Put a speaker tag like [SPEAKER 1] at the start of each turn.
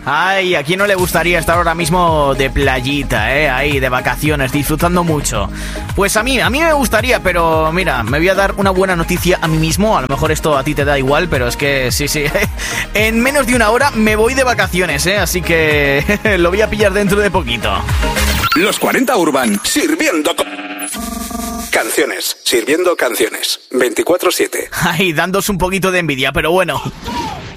[SPEAKER 1] Ay, ¿a quién no le gustaría estar ahora mismo de playita, ahí, de vacaciones, disfrutando mucho? Pues a mí me gustaría, pero mira, me voy a dar una buena noticia a mí mismo. A lo mejor esto a ti te da igual, pero es que sí, en menos de una hora me voy de vacaciones, así que lo voy a pillar dentro de poquito.
[SPEAKER 2] Los 40 Urban, sirviendo canciones, sirviendo canciones, 24/7.
[SPEAKER 1] Ay, dándose un poquito de envidia, pero bueno.